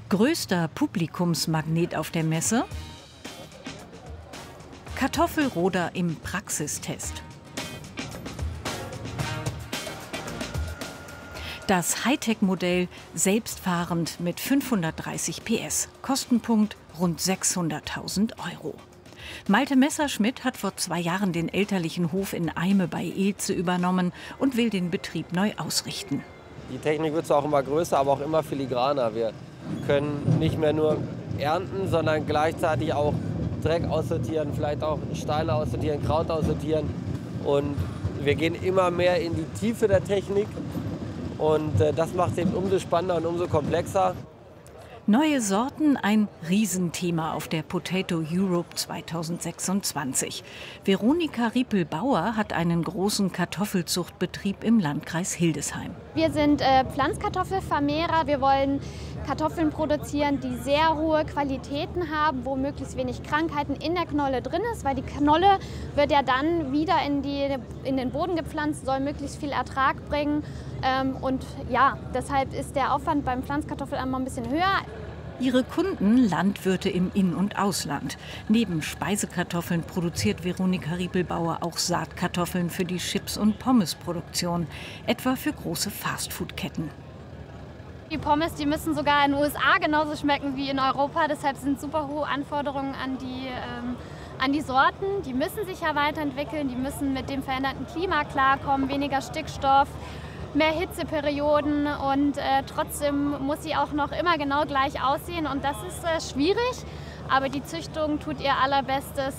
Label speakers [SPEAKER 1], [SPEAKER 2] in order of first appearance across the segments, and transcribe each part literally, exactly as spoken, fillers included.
[SPEAKER 1] Größter Publikumsmagnet auf der Messe? Kartoffelroder im Praxistest. Das Hightech-Modell selbstfahrend mit fünfhundertdreißig P S. Kostenpunkt rund sechshunderttausend Euro. Malte Messerschmidt hat vor zwei Jahren den elterlichen Hof in Eyme bei Ilze übernommen und will den Betrieb neu ausrichten.
[SPEAKER 2] Die Technik wird zwar auch immer größer, aber auch immer filigraner. Wir können nicht mehr nur ernten, sondern gleichzeitig auch Dreck aussortieren, vielleicht auch Steine aussortieren, Kraut aussortieren. Und wir gehen immer mehr in die Tiefe der Technik. Und äh, das macht es eben umso spannender und umso komplexer.
[SPEAKER 1] Neue Sorten, ein Riesenthema auf der Potato Europe zweitausendsechsundzwanzig. Veronika Riepel-Bauer hat einen großen Kartoffelzuchtbetrieb im Landkreis Hildesheim.
[SPEAKER 3] Wir sind äh, Pflanzkartoffelvermehrer. Wir wollen Kartoffeln produzieren, die sehr hohe Qualitäten haben, wo möglichst wenig Krankheiten in der Knolle drin ist, weil die Knolle wird ja dann wieder in, die, in den Boden gepflanzt, soll möglichst viel Ertrag bringen. Ähm, und ja, deshalb ist der Aufwand beim Pflanzkartoffelanbau ein bisschen höher.
[SPEAKER 1] Ihre Kunden Landwirte im In- und Ausland. Neben Speisekartoffeln produziert Veronika Riepel-Bauer auch Saatkartoffeln für die Chips- und Pommesproduktion, etwa für große Fastfood-Ketten.
[SPEAKER 3] Die Pommes, die müssen sogar in den U S A genauso schmecken wie in Europa. Deshalb sind super hohe Anforderungen an die, ähm, an die Sorten. Die müssen sich ja weiterentwickeln, die müssen mit dem veränderten Klima klarkommen, weniger Stickstoff, mehr Hitzeperioden und äh, trotzdem muss sie auch noch immer genau gleich aussehen. Und das ist äh, schwierig, aber die Züchtung tut ihr allerbestes.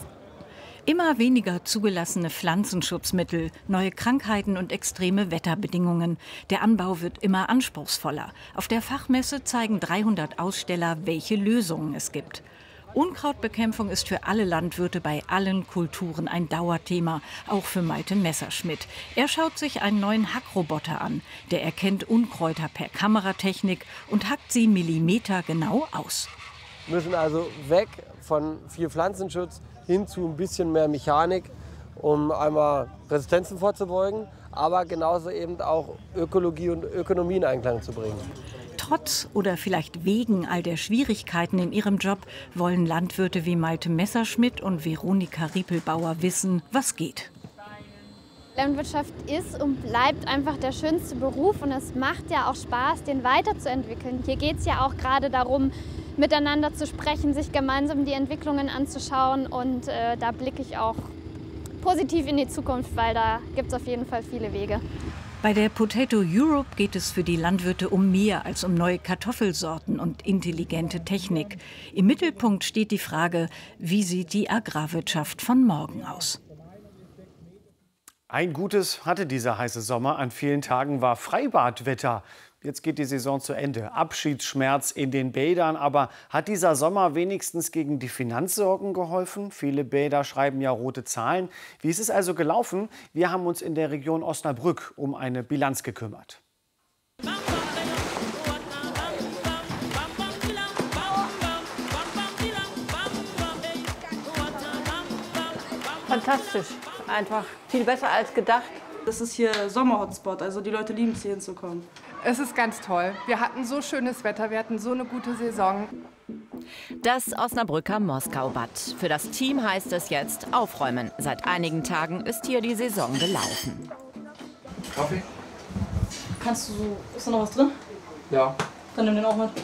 [SPEAKER 1] Immer weniger zugelassene Pflanzenschutzmittel, neue Krankheiten und extreme Wetterbedingungen. Der Anbau wird immer anspruchsvoller. Auf der Fachmesse zeigen dreihundert Aussteller, welche Lösungen es gibt. Unkrautbekämpfung ist für alle Landwirte bei allen Kulturen ein Dauerthema, auch für Malte Messerschmidt. Er schaut sich einen neuen Hackroboter an. Der erkennt Unkräuter per Kameratechnik und hackt sie millimetergenau aus.
[SPEAKER 2] Wir müssen also weg von viel Pflanzenschutz hin zu ein bisschen mehr Mechanik, um einmal Resistenzen vorzubeugen, aber genauso eben auch Ökologie und Ökonomie in Einklang zu bringen.
[SPEAKER 1] Trotz oder vielleicht wegen all der Schwierigkeiten in ihrem Job wollen Landwirte wie Malte Messerschmidt und Veronika Riepel-Bauer wissen, was geht.
[SPEAKER 3] Landwirtschaft ist und bleibt einfach der schönste Beruf und es macht ja auch Spaß, den weiterzuentwickeln. Hier geht es ja auch gerade darum, miteinander zu sprechen, sich gemeinsam die Entwicklungen anzuschauen und äh, da blicke ich auch positiv in die Zukunft, weil da gibt es auf jeden Fall viele Wege.
[SPEAKER 1] Bei der Potato Europe geht es für die Landwirte um mehr als um neue Kartoffelsorten und intelligente Technik. Im Mittelpunkt steht die Frage, wie sieht die Agrarwirtschaft von morgen aus?
[SPEAKER 4] Ein Gutes hatte dieser heiße Sommer. An vielen Tagen war Freibadwetter. Jetzt geht die Saison zu Ende. Abschiedsschmerz in den Bädern. Aber hat dieser Sommer wenigstens gegen die Finanzsorgen geholfen? Viele Bäder schreiben ja rote Zahlen. Wie ist es also gelaufen? Wir haben uns in der Region Osnabrück um eine Bilanz gekümmert.
[SPEAKER 5] Fantastisch. Einfach viel besser als gedacht.
[SPEAKER 6] Das ist hier Sommer-Hotspot, also die Leute lieben es, hier hinzukommen.
[SPEAKER 7] Es ist ganz toll. Wir hatten so schönes Wetter, wir hatten so eine gute Saison.
[SPEAKER 8] Das Osnabrücker Moskaubad. Für das Team heißt es jetzt aufräumen. Seit einigen Tagen ist hier die Saison gelaufen.
[SPEAKER 6] Kaffee? Kannst du so... Ist da noch was drin?
[SPEAKER 2] Ja.
[SPEAKER 6] Dann nimm den auch mit.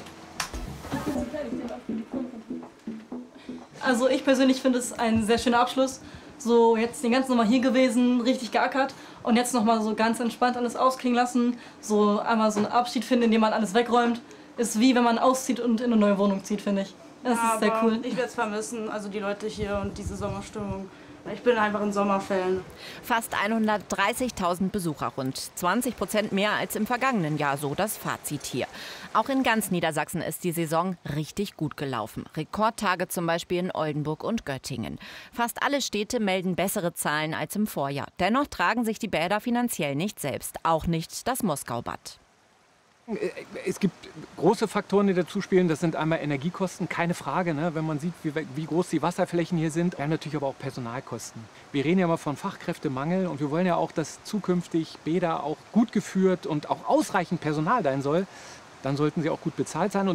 [SPEAKER 6] Also ich persönlich finde es ein sehr schöner Abschluss. So jetzt den ganzen Sommer hier gewesen, richtig geackert und jetzt noch mal so ganz entspannt alles ausklingen lassen. So einmal so einen Abschied finden, indem man alles wegräumt. Ist wie wenn man auszieht und in eine neue Wohnung zieht, finde ich. Das ist sehr cool. Ich werde es vermissen, also die Leute hier und diese Sommerstimmung. Ich bin einfach ein Sommerfan.
[SPEAKER 8] Fast hundertdreißigtausend Besucher, rund zwanzig Prozent mehr als im vergangenen Jahr, so das Fazit hier. Auch in ganz Niedersachsen ist die Saison richtig gut gelaufen. Rekordtage zum Beispiel in Oldenburg und Göttingen. Fast alle Städte melden bessere Zahlen als im Vorjahr. Dennoch tragen sich die Bäder finanziell nicht selbst, auch nicht das Moskaubad.
[SPEAKER 9] Es gibt große Faktoren, die dazu spielen. Das sind einmal Energiekosten, keine Frage, ne? Wenn man sieht, wie, wie groß die Wasserflächen hier sind. Wir haben natürlich aber auch Personalkosten. Wir reden ja mal von Fachkräftemangel und wir wollen ja auch, dass zukünftig Bäder auch gut geführt und auch ausreichend Personal sein soll. Dann sollten sie auch gut bezahlt sein.